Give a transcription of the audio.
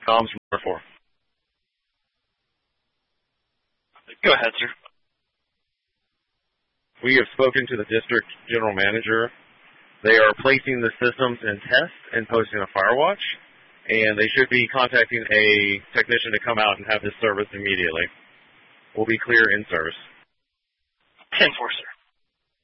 Comms from 4. Go ahead, sir. We have spoken to the district general manager. They are placing the systems in test and posting a fire watch, and they should be contacting a technician to come out and have this service immediately. We'll be clear in service. 10-4, sir.